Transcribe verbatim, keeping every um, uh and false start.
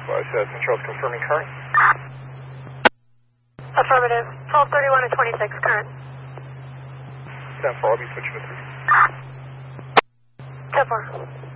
Well, I said Saint Charles confirming current. Affirmative. twelve thirty-one to twenty-six, current. ten four, I'll be switching to three. ten four.